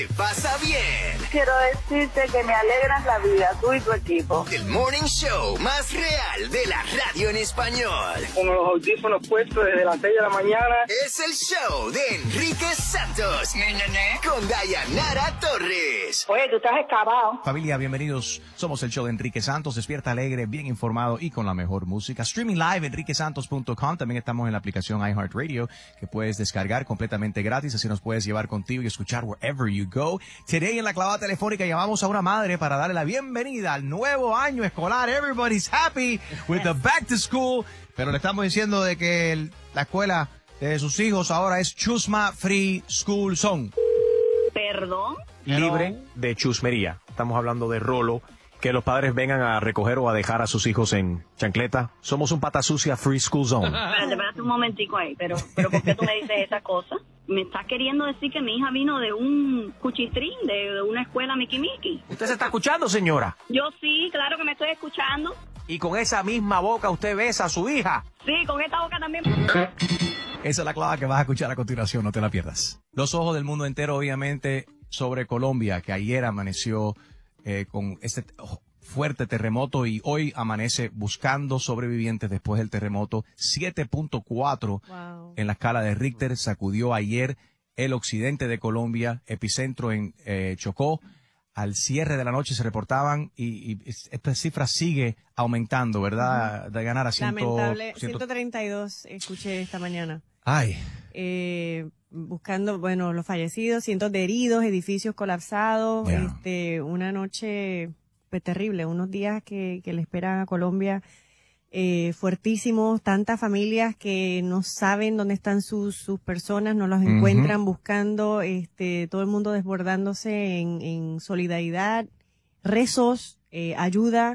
Pasa bien. Quiero decirte que me alegran la vida, tú y tu equipo. El morning show más real de la radio en español. Con los audífonos puestos desde las 6 de la mañana. Es el show de Enrique Santos. Con Dayanara Torres. Oye, tú estás excavado. Familia, bienvenidos. Somos el show de Enrique Santos. Despierta alegre, bien informado y con la mejor música. Streaming live, enriquesantos.com. También estamos en la aplicación iHeartRadio, que puedes descargar completamente gratis. Así nos puedes llevar contigo y escuchar wherever you go. Today en la clavada telefónica llamamos a una madre para darle la bienvenida al nuevo año escolar. Everybody's happy with the back to school. Pero le estamos diciendo de que la escuela de sus hijos ahora es Chusma Free School Zone. ¿Perdón? Libre de chusmería. Estamos hablando de rolo, que los padres vengan a recoger o a dejar a sus hijos en chancleta. Somos un pata sucia Free School Zone. Espérate un momentico ahí, pero ¿por qué tú me dices esa cosa? ¿Me estás queriendo decir que mi hija vino de un cuchitrín, de una escuela Miki Miki? ¿Usted se está escuchando, señora? Yo sí, claro que me estoy escuchando. Y con esa misma boca usted besa a su hija. Sí, con esta boca también. Esa es la clave que vas a escuchar a continuación, no te la pierdas. Los ojos del mundo entero, obviamente, sobre Colombia, que ayer amaneció con este fuerte terremoto y hoy amanece buscando sobrevivientes después del terremoto. 7.4 en la escala de Richter sacudió ayer el occidente de Colombia, epicentro en Chocó. Al cierre de la noche se reportaban y esta cifra sigue aumentando, ¿verdad? De ganar a 132 escuché esta mañana. Ay. Buscando, bueno, los fallecidos, cientos de heridos, edificios colapsados, una noche pues terrible, unos días que le esperan a Colombia fuertísimos, tantas familias que no saben dónde están sus personas, no los encuentran buscando, todo el mundo desbordándose en solidaridad, rezos, ayuda.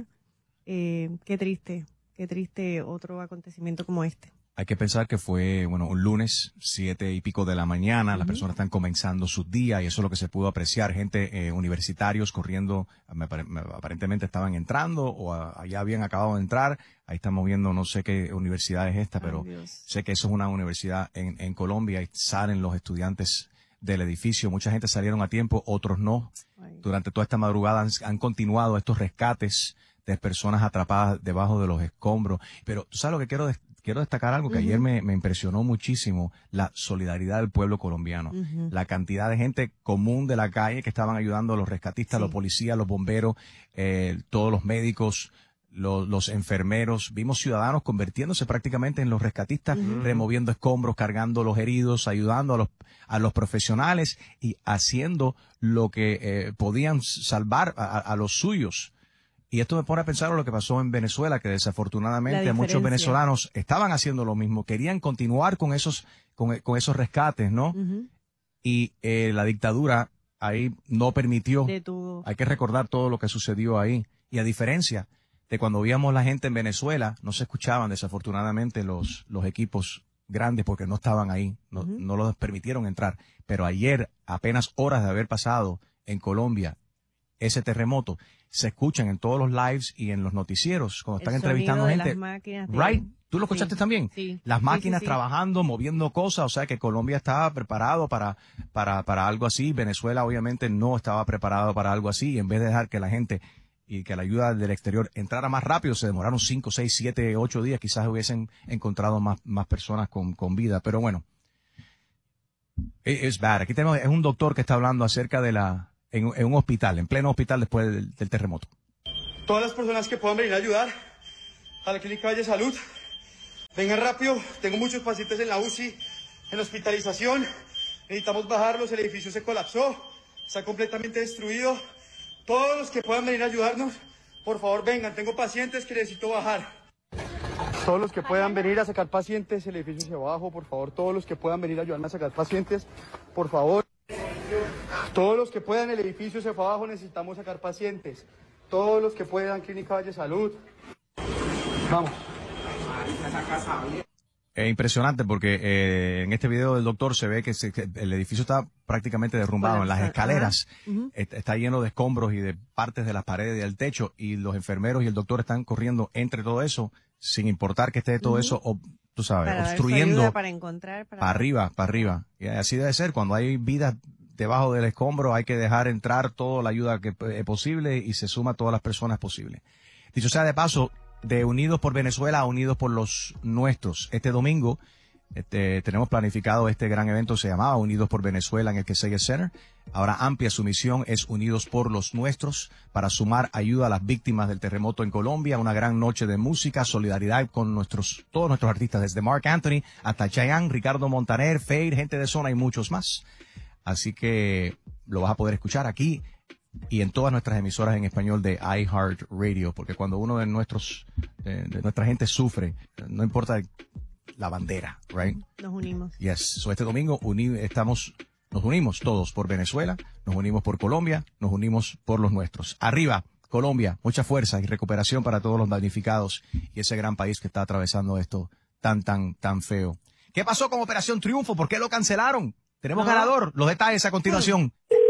Qué triste otro acontecimiento como este. Hay que pensar que fue, un lunes, 7 y pico de la mañana, las personas están comenzando su día y eso es lo que se pudo apreciar. Gente, universitarios corriendo, aparentemente estaban entrando o allá habían acabado de entrar. Ahí estamos viendo, no sé qué universidad es esta, pero sé que eso es una universidad en Colombia y salen los estudiantes del edificio. Mucha gente salieron a tiempo, otros no. Durante toda esta madrugada han continuado estos rescates de personas atrapadas debajo de los escombros. Pero tú sabes lo que quiero destacar algo que ayer me impresionó muchísimo, la solidaridad del pueblo colombiano. La cantidad de gente común de la calle que estaban ayudando a los rescatistas, los policías, los bomberos, todos los médicos, los enfermeros. Vimos ciudadanos convirtiéndose prácticamente en los rescatistas, removiendo escombros, cargando los heridos, ayudando a los profesionales y haciendo lo que podían salvar a los suyos. Y esto me pone a pensar en lo que pasó en Venezuela, que desafortunadamente muchos venezolanos estaban haciendo lo mismo, querían continuar con esos rescates, ¿no? Y la dictadura ahí no permitió. Hay que recordar todo lo que sucedió ahí. Y a diferencia de cuando veíamos la gente en Venezuela, no se escuchaban desafortunadamente los equipos grandes porque no estaban ahí, no los permitieron entrar. Pero ayer, apenas horas de haber pasado en Colombia ese terremoto, se escuchan en todos los lives y en los noticieros cuando están entrevistando gente. Las máquinas ¿Tú lo escuchaste también? Sí. Las máquinas trabajando, moviendo cosas, o sea que Colombia estaba preparado para algo así. Venezuela obviamente no estaba preparado para algo así y en vez de dejar que la gente y que la ayuda del exterior entrara más rápido, se demoraron 5, 6, 7, 8 días, quizás hubiesen encontrado más personas con vida, pero bueno. Es bad. Aquí tenemos, es un doctor que está hablando acerca de en un hospital, en pleno hospital después del terremoto. Todas las personas que puedan venir a ayudar a la Clínica Valle Salud, vengan rápido. Tengo muchos pacientes en la UCI, en hospitalización. Necesitamos bajarlos, el edificio se colapsó, está completamente destruido. Todos los que puedan venir a ayudarnos, por favor vengan. Tengo pacientes que necesito bajar. Todos los que puedan venir a sacar pacientes, el edificio se bajó, por favor. Todos los que puedan venir a ayudarme a sacar pacientes, por favor. Todos los que puedan, el edificio se fue abajo, necesitamos sacar pacientes. Todos los que puedan, Clínica Valle Salud. Vamos. Es impresionante porque en este video del doctor se ve que el edificio está prácticamente derrumbado. En las escaleras está lleno de escombros y de partes de las paredes y del techo y los enfermeros y el doctor están corriendo entre todo eso sin importar que esté todo eso, obstruyendo para para arriba. Y así debe ser cuando hay vidas debajo del escombro, hay que dejar entrar toda la ayuda que posible y se suma a todas las personas posibles. Dicho sea de paso, de Unidos por Venezuela a Unidos por los Nuestros. Este domingo tenemos planificado este gran evento, se llamaba Unidos por Venezuela en el Keseye Center. Ahora amplia su misión, es Unidos por los Nuestros, para sumar ayuda a las víctimas del terremoto en Colombia. Una gran noche de música, solidaridad con todos nuestros artistas, desde Marc Anthony hasta Chayanne, Ricardo Montaner, Fade, Gente de Zona y muchos más. Así que lo vas a poder escuchar aquí y en todas nuestras emisoras en español de iHeartRadio, porque cuando uno de nuestra gente sufre, no importa la bandera, right? Nos unimos. Yes. So este domingo nos unimos todos por Venezuela, nos unimos por Colombia, nos unimos por los nuestros. Arriba, Colombia, mucha fuerza y recuperación para todos los damnificados y ese gran país que está atravesando esto tan feo. ¿Qué pasó con Operación Triunfo? ¿Por qué lo cancelaron? Tenemos ganador. Los detalles a continuación.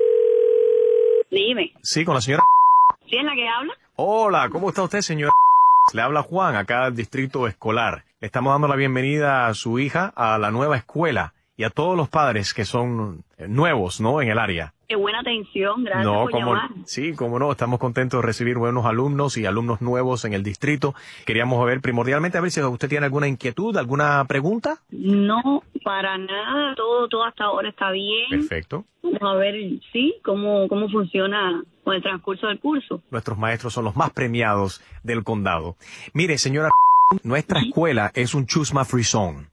Dime. Sí, con la señora. ¿Sí es la que habla? Hola, ¿cómo está usted, señora? Le habla Juan, acá del distrito escolar. Le estamos dando la bienvenida a su hija a la nueva escuela y a todos los padres que son nuevos, ¿no?, en el área. Qué buena atención, gracias por llamar. Sí, cómo no, estamos contentos de recibir buenos alumnos y alumnos nuevos en el distrito. Queríamos ver primordialmente, a ver si usted tiene alguna inquietud, alguna pregunta. No, para nada, todo hasta ahora está bien. Perfecto. Vamos a ver, sí, cómo funciona con el transcurso del curso. Nuestros maestros son los más premiados del condado. Mire, señora, nuestra escuela es un Chusma Free Zone.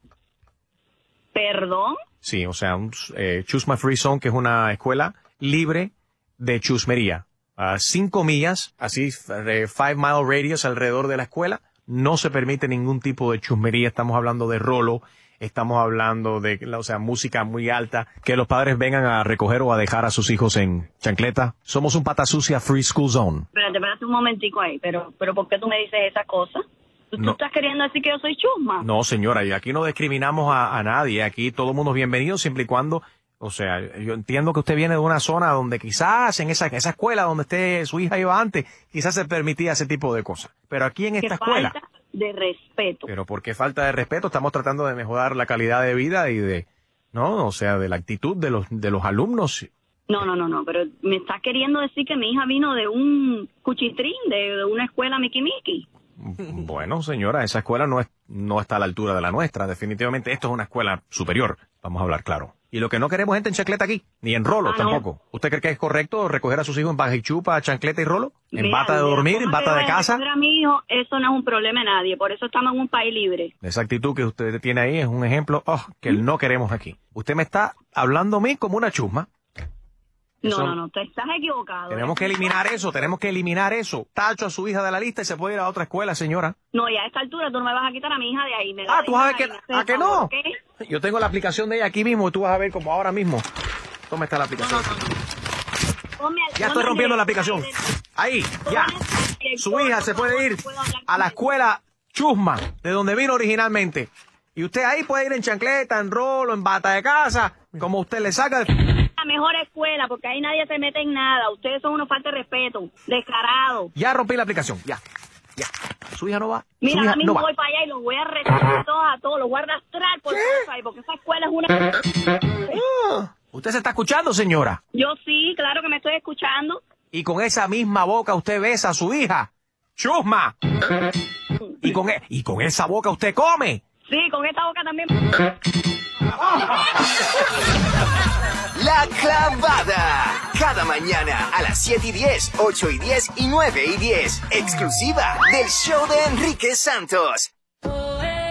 ¿Perdón? Sí, o sea, un Chusma Free Zone, que es una escuela libre de chusmería. 5 millas, así, 5-mile radius alrededor de la escuela. No se permite ningún tipo de chusmería. Estamos hablando de rolo, estamos hablando de, música muy alta. Que los padres vengan a recoger o a dejar a sus hijos en chancleta. Somos un pata sucia Free School Zone. Espérate un momentico ahí, pero ¿por qué tú me dices esas cosas? ¿Tú estás queriendo decir que yo soy chusma? No, señora, y aquí no discriminamos a nadie. Aquí todo el mundo es bienvenido siempre y cuando, yo entiendo que usted viene de una zona donde quizás en esa escuela donde su hija iba antes, quizás se permitía ese tipo de cosas. Pero aquí en esta escuela... falta de respeto. ¿Pero por qué falta de respeto? Estamos tratando de mejorar la calidad de vida y de la actitud de los alumnos. No, pero me estás queriendo decir que mi hija vino de un cuchitrín, de una escuela Miki. Bueno, señora, esa escuela no está a la altura de la nuestra. Definitivamente esto es una escuela superior. Vamos a hablar claro. Y lo que no queremos es gente en chancleta aquí, ni en rolo tampoco. No. ¿Usted cree que es correcto recoger a sus hijos en baja y chupa, chancleta y rolo? ¿En bata de dormir, en bata de casa? Para mi hijo, eso no es un problema de nadie. Por eso estamos en un país libre. Esa actitud que usted tiene ahí es un ejemplo que no queremos aquí. Usted me está hablando a mí como una chusma. No, te estás equivocado. Tenemos que eliminar eso. Tacho a su hija de la lista y se puede ir a otra escuela, señora. No, y a esta altura tú no me vas a quitar a mi hija de ahí. ¿Tú vas a que no? ¿Qué? Yo tengo la aplicación de ella aquí mismo y tú vas a ver como ahora mismo. Toma esta la aplicación. Ya estoy rompiendo la aplicación. Ahí, ya. Su hija se puede ir a la escuela Chusma, de donde vino originalmente. Y usted ahí puede ir en chancleta, en rolo, en bata de casa, como usted le saca la mejor escuela, porque ahí nadie se mete en nada. Ustedes son unos falta de respeto, descarados. Ya rompí la aplicación, ya. Su hija no va. Mira, a mí no voy para allá y los voy a retar a todos, los voy a arrastrar por ahí, porque esa escuela es una... ¿Usted se está escuchando, señora? Yo sí, claro que me estoy escuchando. Y con esa misma boca usted besa a su hija. ¡Chusma! Y con esa boca usted come. Sí, con esta boca también. La Clavada. Cada mañana a las 7:10, 8:10 y 9:10. Exclusiva del show de Enrique Santos.